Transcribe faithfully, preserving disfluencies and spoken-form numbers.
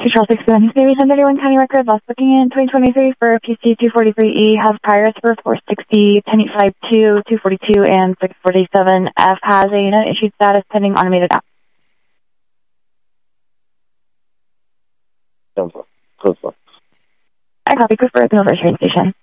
Control six seven, Navy ten thirty-one County Record, last booking in twenty twenty-three for P C two forty-three E, has priors for four sixty, ten eighty-five two, two forty-two, and six forty-seven. F has a unit issued status pending automated app. Close one. I copy, Cooper at the Military Train Station.